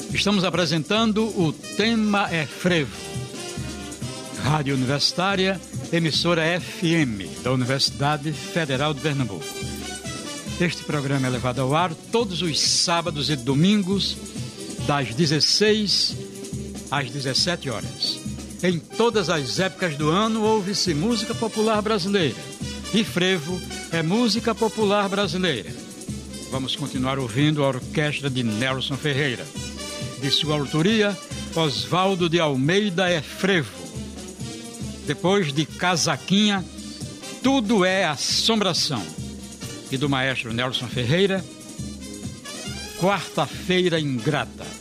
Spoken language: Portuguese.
Estamos apresentando o Tema é Frevo. Rádio Universitária, emissora FM da Universidade Federal de Pernambuco. Este programa é levado ao ar todos os sábados e domingos, das 16 às 17 horas. Em todas as épocas do ano ouve-se música popular brasileira. E frevo é música popular brasileira. Vamos continuar ouvindo a orquestra de Nelson Ferreira. De sua autoria, Oswaldo de Almeida é frevo. Depois de Casaquinha, Tudo é Assombração. E do maestro Nelson Ferreira, Quarta-feira Ingrata.